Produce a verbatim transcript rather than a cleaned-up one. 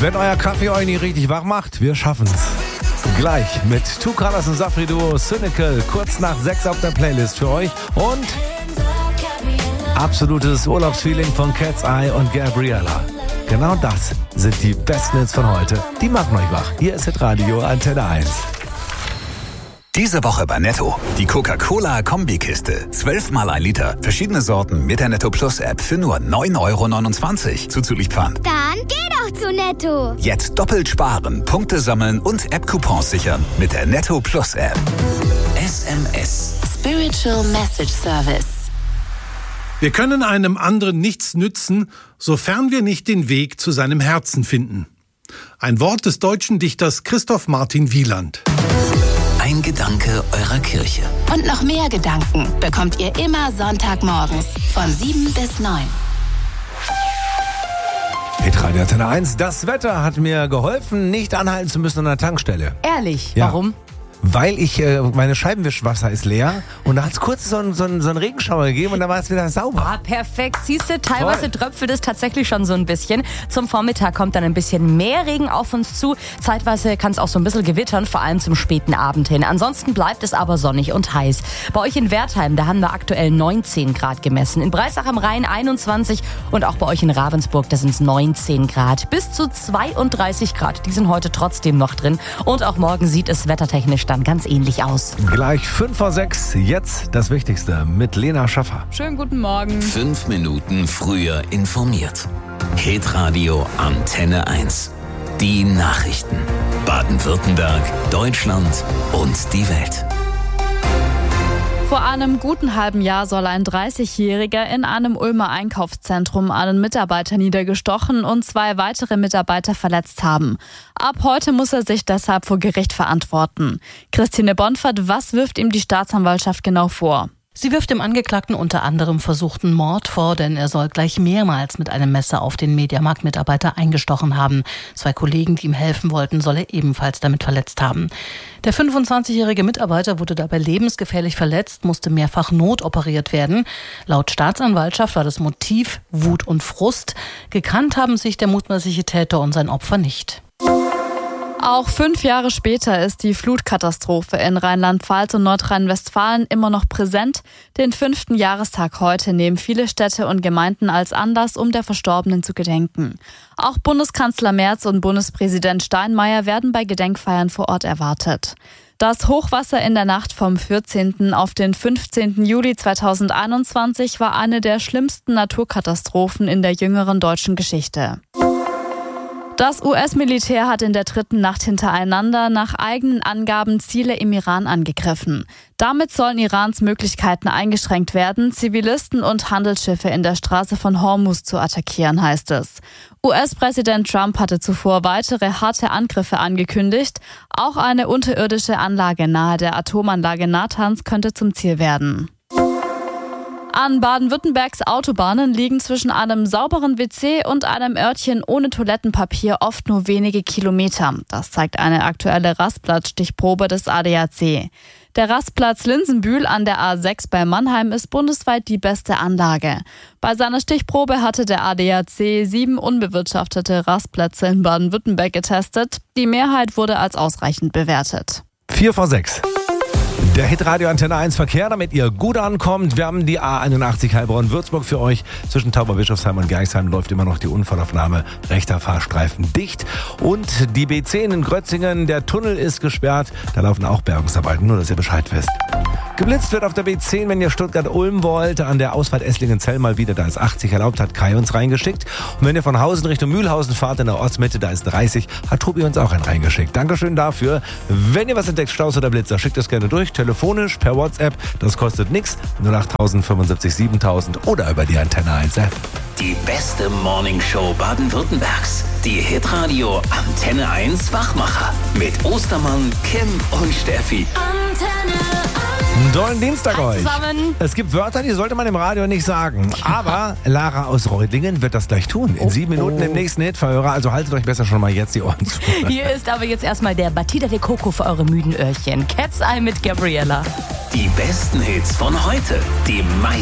Wenn euer Kaffee euch nicht richtig wach macht, wir schaffen's. Gleich mit Two Colors und Safri Duo Cynical, kurz nach sechs auf der Playlist für euch. Und absolutes Urlaubsfeeling von Cat's Eye und Gabriella. Genau das sind die besten Hits von heute. Die machen euch wach. Hier ist Hitradio Antenne eins. Diese Woche bei Netto. Die Coca-Cola-Kombikiste. Zwölfmal ein Liter. Verschiedene Sorten mit der Netto Plus App für nur neun Euro neunundzwanzig. Zuzüglich Pfand. Dann geh doch zu Netto. Jetzt doppelt sparen, Punkte sammeln und App-Coupons sichern mit der Netto Plus App. S M S. Spiritual Message Service. Wir können einem anderen nichts nützen, sofern wir nicht den Weg zu seinem Herzen finden. Ein Wort des deutschen Dichters Christoph Martin Wieland. Ein Gedanke eurer Kirche. Und noch mehr Gedanken bekommt ihr immer Sonntagmorgens von sieben bis neun. Hitradio Antenne eins. Das Wetter hat mir geholfen, nicht anhalten zu müssen an der Tankstelle. Ehrlich? Ja. Warum? Weil ich, äh, meine Scheibenwischwasser ist leer und da hat es kurz so einen so so einen Regenschauer gegeben und dann war es wieder sauber. Ah, perfekt. Siehst du, teilweise Voll. tröpfelt es tatsächlich schon so ein bisschen. Zum Vormittag kommt dann ein bisschen mehr Regen auf uns zu. Zeitweise kann es auch so ein bisschen gewittern, vor allem zum späten Abend hin. Ansonsten bleibt es aber sonnig und heiß. Bei euch in Wertheim, da haben wir aktuell neunzehn Grad gemessen. In Breisach am Rhein einundzwanzig und auch bei euch in Ravensburg, da sind es neunzehn Grad. Bis zu zweiunddreißig Grad, die sind heute trotzdem noch drin. Und auch morgen sieht es wettertechnisch dann ganz ähnlich aus. Gleich fünf vor sechs, jetzt das Wichtigste mit Lena Schaffer. Schönen guten Morgen. Fünf Minuten früher informiert. Hitradio Antenne eins. Die Nachrichten. Baden-Württemberg, Deutschland und die Welt. Vor einem guten halben Jahr soll ein dreißigjähriger in einem Ulmer Einkaufszentrum einen Mitarbeiter niedergestochen und zwei weitere Mitarbeiter verletzt haben. Ab heute muss er sich deshalb vor Gericht verantworten. Christine Bonfert, was wirft ihm die Staatsanwaltschaft genau vor? Sie wirft dem Angeklagten unter anderem versuchten Mord vor, denn er soll gleich mehrmals mit einem Messer auf den Mediamarkt-Mitarbeiter eingestochen haben. Zwei Kollegen, die ihm helfen wollten, soll er ebenfalls damit verletzt haben. Der fünfundzwanzigjährige Mitarbeiter wurde dabei lebensgefährlich verletzt, musste mehrfach notoperiert werden. Laut Staatsanwaltschaft war das Motiv Wut und Frust. Gekannt haben sich der mutmaßliche Täter und sein Opfer nicht. Auch fünf Jahre später ist die Flutkatastrophe in Rheinland-Pfalz und Nordrhein-Westfalen immer noch präsent. Den fünften Jahrestag heute nehmen viele Städte und Gemeinden als Anlass, um der Verstorbenen zu gedenken. Auch Bundeskanzler Merz und Bundespräsident Steinmeier werden bei Gedenkfeiern vor Ort erwartet. Das Hochwasser in der Nacht vom vierzehnten auf den fünfzehnten Juli zweitausendeinundzwanzig war eine der schlimmsten Naturkatastrophen in der jüngeren deutschen Geschichte. Das U S-Militär hat in der dritten Nacht hintereinander nach eigenen Angaben Ziele im Iran angegriffen. Damit sollen Irans Möglichkeiten eingeschränkt werden, Zivilisten und Handelsschiffe in der Straße von Hormuz zu attackieren, heißt es. U S-Präsident Trump hatte zuvor weitere harte Angriffe angekündigt. Auch eine unterirdische Anlage nahe der Atomanlage Natanz könnte zum Ziel werden. An Baden-Württembergs Autobahnen liegen zwischen einem sauberen W C und einem Örtchen ohne Toilettenpapier oft nur wenige Kilometer. Das zeigt eine aktuelle Rastplatzstichprobe des A D A C. Der Rastplatz Linsenbühl an der A sechs bei Mannheim ist bundesweit die beste Anlage. Bei seiner Stichprobe hatte der A D A C sieben unbewirtschaftete Rastplätze in Baden-Württemberg getestet. Die Mehrheit wurde als ausreichend bewertet. Vier vor sechs. Der Hitradio Antenne eins Verkehr, damit ihr gut ankommt. Wir haben die A einundachtzig Heilbronn-Würzburg für euch. Zwischen Tauberbischofsheim und Gerxheim läuft immer noch die Unfallaufnahme. Rechter Fahrstreifen dicht. Und die B zehn in Grötzingen, der Tunnel ist gesperrt. Da laufen auch Bergungsarbeiten, nur dass ihr Bescheid wisst. Geblitzt wird auf der B zehn, wenn ihr Stuttgart-Ulm wollt. An der Ausfahrt Esslingen-Zell mal wieder, da ist achtzig erlaubt, hat Kai uns reingeschickt. Und wenn ihr von Hausen Richtung Mühlhausen fahrt, in der Ortsmitte, da ist dreißig, hat Tobi uns auch einen reingeschickt. Dankeschön dafür. Wenn ihr was entdeckt, Staus oder Blitzer, schickt es gerne durch. Telefonisch, per WhatsApp, das kostet nichts. null acht fünfundsiebzig siebentausend oder über die Antenne eins App. Die beste Morningshow Baden-Württembergs. Die Hitradio Antenne eins Wachmacher. Mit Ostermann, Kim und Steffi. Antenne Einen tollen Dienstag Hi euch. zusammen. Es gibt Wörter, die sollte man im Radio nicht sagen. Aber Lara aus Reutlingen wird das gleich tun. In sieben Minuten im nächsten Hitverhörer. Also haltet euch besser schon mal jetzt die Ohren zu. Hier ist aber jetzt erstmal der Batida de Coco für eure müden Öhrchen. Cat's Eye mit Gabriella. Die besten Hits von heute. Die meisten